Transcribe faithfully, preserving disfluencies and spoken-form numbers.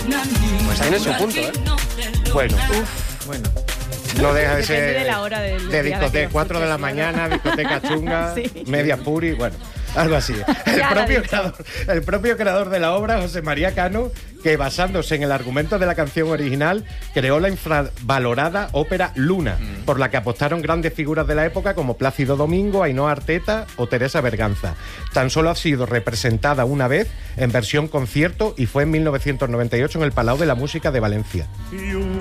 Pues tiene su punto, ¿eh? Bueno, Uf, bueno. No deja de ser Depende de la hora del de día discoteca, que lo cuatro de la escuches, claro. mañana, discoteca chunga, Sí. media puri, bueno, algo así. El Ya lo propio, he dicho. creador, el propio creador de la obra, José María Cano, que basándose en el argumento de la canción original, creó la infravalorada ópera Luna, mm. por la que apostaron grandes figuras de la época como Plácido Domingo, Ainhoa Arteta o Teresa Berganza. Tan solo ha sido representada una vez en versión concierto y fue en mil novecientos noventa y ocho en el Palau de la Música de Valencia.